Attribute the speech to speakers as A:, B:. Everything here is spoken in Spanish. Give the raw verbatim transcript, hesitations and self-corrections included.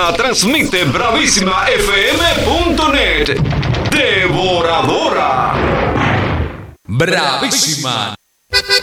A: Carolina transmite bravísima f m punto net. Devoradora.
B: Bravísima.